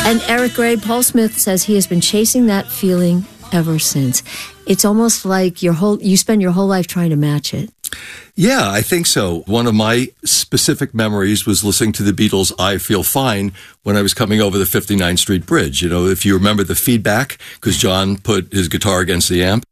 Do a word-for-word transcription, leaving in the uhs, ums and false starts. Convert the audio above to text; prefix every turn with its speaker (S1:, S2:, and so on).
S1: And Eric Gray, Paul Smith says he has been chasing that feeling ever since. It's almost like your whole you spend your whole life trying to match it.
S2: Yeah, I think so. One of my specific memories was listening to the Beatles' I Feel Fine when I was coming over the fifty-ninth Street Bridge. You know, if you remember the feedback, because John put his guitar against the amp,